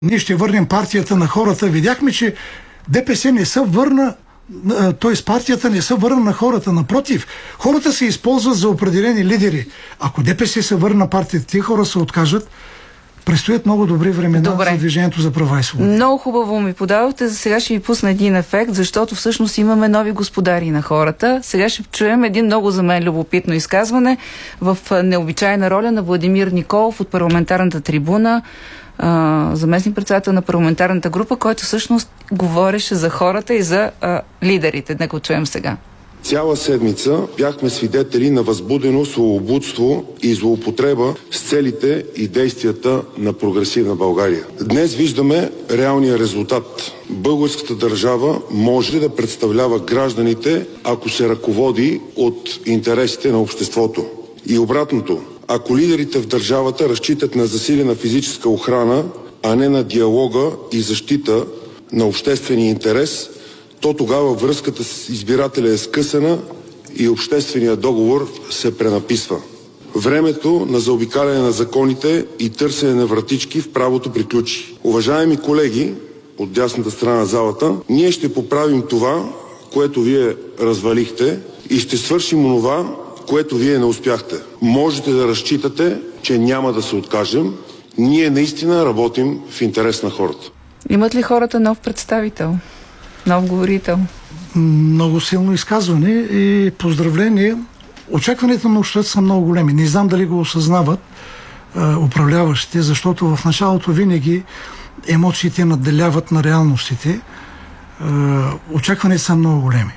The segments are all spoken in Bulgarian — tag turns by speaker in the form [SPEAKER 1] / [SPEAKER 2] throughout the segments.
[SPEAKER 1] ние ще върнем партията на хората. Видяхме, че ДПС не се върна, т.е. партията не се върна на хората. Напротив, хората се използват за определени лидери. Ако ДПС се върна на партията, тези хора се откажат, предстоят много добри времена за Движението за права и свободи.
[SPEAKER 2] Много хубаво ми подавате. За сега ще ви пусна един ефект, защото всъщност имаме нови господари на хората. Сега ще чуем един много за мен любопитно изказване в необичайна роля на Владимир Николов от парламентарната трибуна, заместник председател на парламентарната група, който всъщност говореше за хората и за лидерите. Нека го чуем сега.
[SPEAKER 3] Цяла седмица бяхме свидетели на възбудено словоблудство и злоупотреба с целите и действията на прогресивна България. Днес виждаме реалния резултат. Българската държава може да представлява гражданите, ако се ръководи от интересите на обществото. И обратното, ако лидерите в държавата разчитат на засилена физическа охрана, а не на диалога и защита на обществения интерес, то тогава връзката с избирателя е скъсана и общественият договор се пренаписва. Времето на заобикаляне на законите и търсене на вратички в правото приключи. Уважаеми колеги от дясната страна на залата, ние ще поправим това, което вие развалихте, и ще свършим онова, което вие не успяхте. Можете да разчитате, че няма да се откажем. Ние наистина работим в интерес на хората.
[SPEAKER 2] Имат ли хората нов представител? Нов говорител?
[SPEAKER 1] Много силно изказване и поздравление. Очакванията на обществото са много големи. Не знам дали го осъзнават управляващите, защото в началото винаги емоциите надделяват на реалностите. Очакванията са много големи.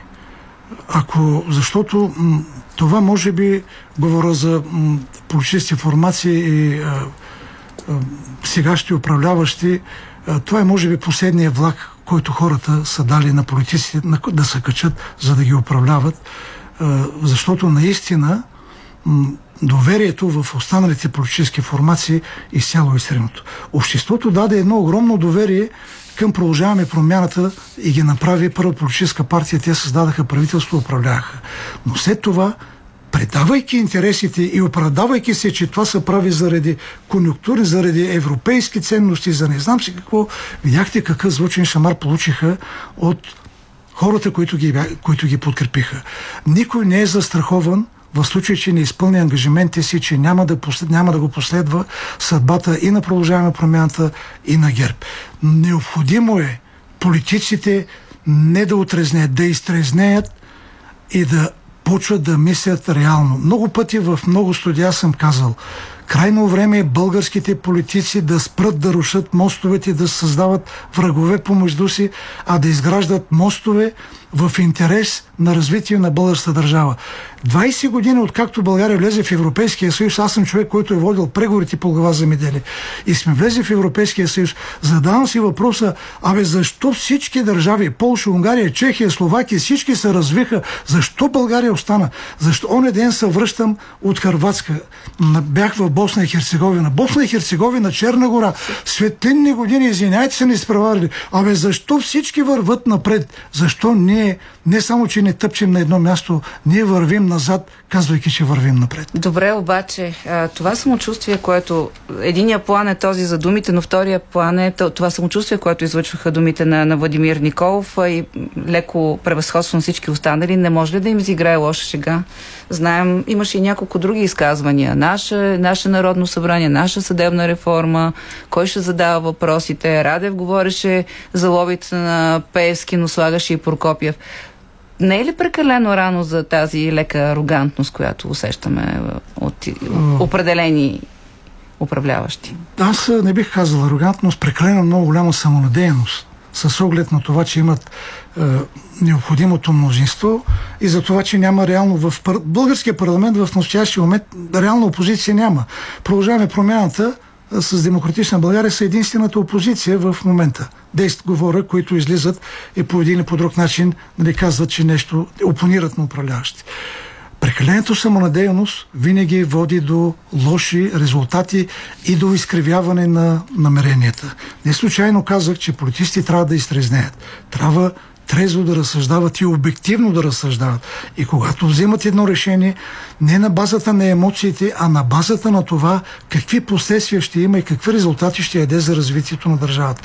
[SPEAKER 1] Защото това може би, говоря за политически формации и сегашни управляващи, това е може би последния влак, който хората са дали на политиците да се качат, за да ги управляват, защото наистина доверието в останалите политически формации изцяло изтринато. Обществото даде едно огромно доверие към Продължаваме промяната и ги направи първа политическа партия. Те създадаха правителство, управляваха. Но след това, предавайки интересите и оправдавайки се, че това се прави заради конюнктури, заради европейски ценности, за не знам си какво, видяхте какъв звучен шамар получиха от хората, които ги подкрепиха. Никой не е застрахован в случай, че не изпълни ангажиментите си, че няма да го последва съдбата и на Продължаваме промяната, и на ГЕРБ. Необходимо е политиците не да отрезнеят, да изтрезнеят и да почват да мислят реално. Много пъти в много студия съм казал, крайно време е българските политици да спрат да рушат мостовете, да създават врагове помежду си, а да изграждат мостове в интерес на развитие на българската държава. 20 години, откакто България влезе в Европейския съюз, аз съм човек, който е водил преговорите по глава земеделие, и сме влезе в Европейския съюз. Задавам си въпроса, защо всички държави, Полша, Унгария, Чехия, Словакия, всички се развиха? Защо България остана? Защо? Оня ден се връщам от Хърватска. Бях в Босна и Херцеговина. Босна и Херцеговина, Черна гора, светлинни години, извиняйте се, не изпреварили. Защо всички върват напред? Защо ние не само, че не тъпчем на едно място, ние вървим назад, казвайки, че вървим напред.
[SPEAKER 2] Добре, обаче, това самочувствие, което... Единия план е този за думите, но втория план е това самочувствие, което излъчваха думите на Владимир Николов и леко превъзходство на всички останали. Не може ли да им изиграе лоша шега? Знаем, имаше и няколко други изказвания. Наше Народно събрание, наша съдебна реформа, кой ще задава въпросите. Радев говореше за лобите на Пеевски, но слагаше и Прокопиев. Не е ли прекалено рано за тази лека арогантност, която усещаме от определени управляващи?
[SPEAKER 1] Аз не бих казал арогантност, прекалено много голяма самонадеяност, с оглед на това, че имат необходимото мнозинство и за това, че няма реално в българския парламент в настоящия момент реална опозиция няма. Продължаваме промяната с Демократична България са единствената опозиция в момента. Говоря, които излизат и по един или по друг начин казват, че нещо опонират на управляващи. Прекаленото самонадеяност винаги води до лоши резултати и до изкривяване на намеренията. Не случайно казах, че политиците трябва да изтрезнеят. Трябва трезво да разсъждават и обективно да разсъждават. И когато вземат едно решение, не на базата на емоциите, а на базата на това какви последствия ще има и какви резултати ще яде за развитието на държавата.